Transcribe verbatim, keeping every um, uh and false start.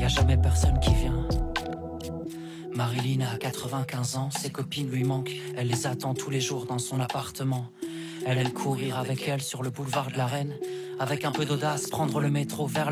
a jamais personne qui vient. Marilyn a quatre-vingt-quinze ans, ses copines lui manquent. Elle les attend tous les jours dans son appartement. Elle aime courir avec elle sur le boulevard de la Reine. Avec un peu d'audace, prendre le métro vers